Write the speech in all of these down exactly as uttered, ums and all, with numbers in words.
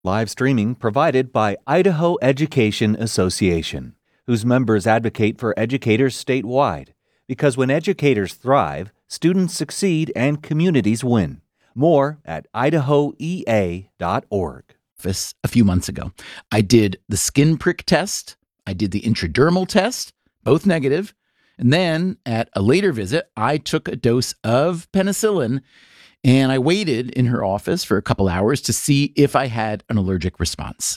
Live streaming provided by Idaho Education Association, whose members advocate for educators statewide. Because when educators thrive, students succeed and communities win. More at idaho e a dot org. A few months ago, I did the skin prick test. I did the intradermal test, both negative. And then at a later visit, I took a dose of penicillin and I waited in her office for a couple hours to see if I had an allergic response.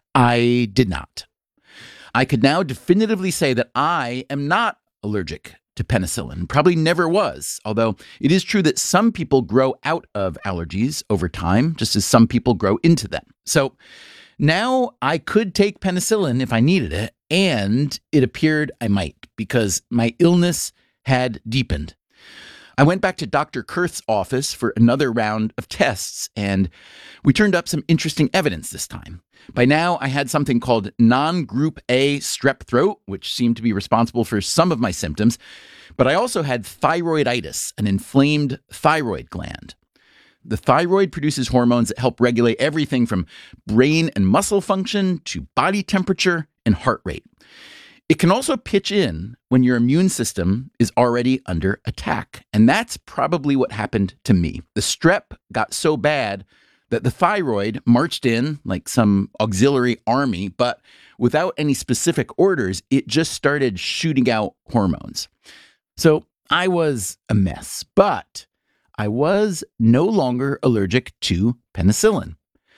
I did not. I could now definitively say that I am not allergic to penicillin, probably never was, although it is true that some people grow out of allergies over time, just as some people grow into them. So now I could take penicillin if I needed it, and it appeared I might because my illness had deepened. I went back to Doctor Kurth's office for another round of tests, and we turned up some interesting evidence this time. By now, I had something called non-group A strep throat, which seemed to be responsible for some of my symptoms, but I also had thyroiditis, an inflamed thyroid gland. The thyroid produces hormones that help regulate everything from brain and muscle function to body temperature and heart rate. It can also pitch in when your immune system is already under attack. And that's probably what happened to me. The strep got so bad that the thyroid marched in like some auxiliary army, but without any specific orders, it just started shooting out hormones. So I was a mess, but I was no longer allergic to penicillin.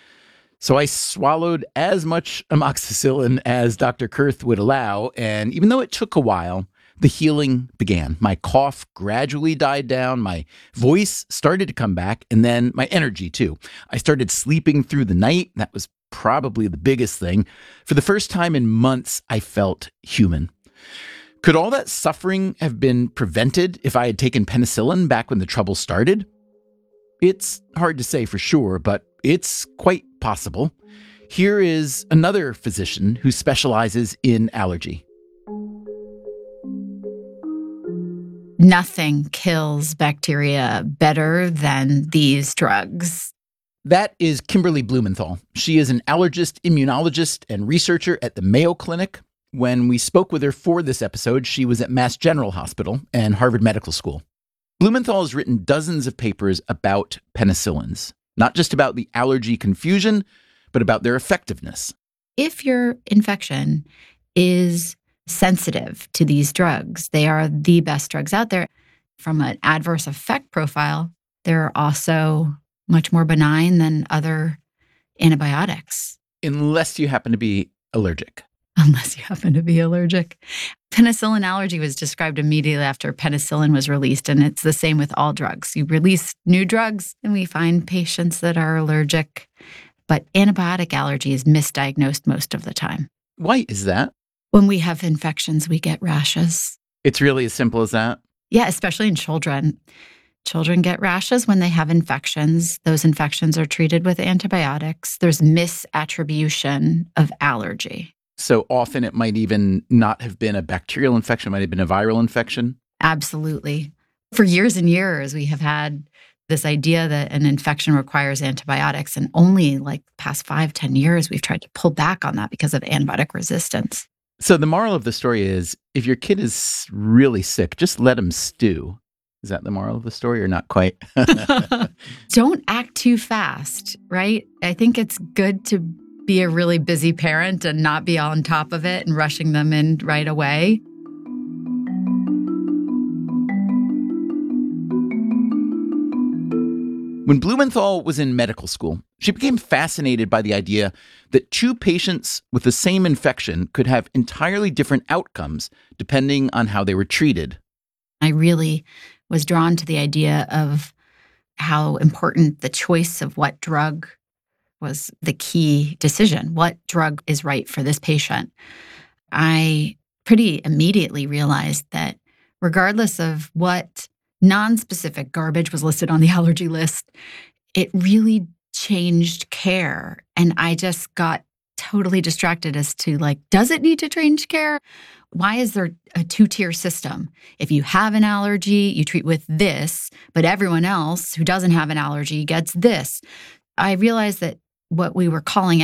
So I swallowed as much amoxicillin as Doctor Kurth would allow, and even though it took a while, the healing began. My cough gradually died down, my voice started to come back, and then my energy too. I started sleeping through the night. That was probably the biggest thing. For the first time in months, I felt human. Could all that suffering have been prevented if I had taken penicillin back when the trouble started? It's hard to say for sure, but it's quite possible. Here is another physician who specializes in allergy. Nothing kills bacteria better than these drugs. That is Kimberly Blumenthal. She is an allergist, immunologist, and researcher at the Mayo Clinic. When we spoke with her for this episode, she was at Mass General Hospital and Harvard Medical School. Blumenthal has written dozens of papers about penicillins, not just about the allergy confusion, but about their effectiveness. If your infection is sensitive to these drugs, they are the best drugs out there. From an adverse effect profile, they're also much more benign than other antibiotics. Unless you happen to be allergic. Unless you happen to be allergic. Penicillin allergy was described immediately after penicillin was released, and it's the same with all drugs. You release new drugs, and we find patients that are allergic, but antibiotic allergy is misdiagnosed most of the time. Why is that? When we have infections, we get rashes. It's really as simple as that? Yeah, especially in children. Children get rashes when they have infections. Those infections are treated with antibiotics. There's misattribution of allergy. So often it might even not have been a bacterial infection, it might have been a viral infection? Absolutely. For years and years, we have had this idea that an infection requires antibiotics. And only like the past five, ten years, we've tried to pull back on that because of antibiotic resistance. So the moral of the story is, if your kid is really sick, just let him stew. Is that the moral of the story or not quite? Don't act too fast, right? I think it's good to be a really busy parent and not be on top of it and rushing them in right away. When Blumenthal was in medical school, she became fascinated by the idea that two patients with the same infection could have entirely different outcomes depending on how they were treated. I really was drawn to the idea of how important the choice of what drug was the key decision. What drug is right for this patient? I pretty immediately realized that regardless of what non-specific garbage was listed on the allergy list, it really changed care. And I just got totally distracted as to, like, does it need to change care? Why is there a two-tier system? If you have an allergy, you treat with this, but everyone else who doesn't have an allergy gets this. I realized that what we were calling